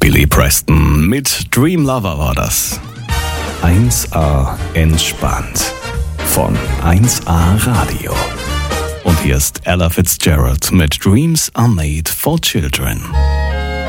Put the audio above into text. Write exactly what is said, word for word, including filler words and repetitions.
Billy Preston mit Dream Lover war das. eins A entspannt von eins A Radio. Und hier ist Ella Fitzgerald mit Dreams Are Made for Children.